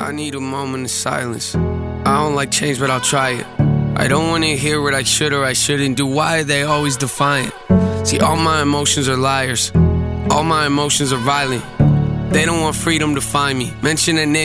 I need a moment of silence. I don't like change, but I'll try it. I don't want to hear what I should or I shouldn't do. Why are they always defiant? See, all my emotions are liars. All my emotions are violent. They don't want freedom to find me. Mention a name.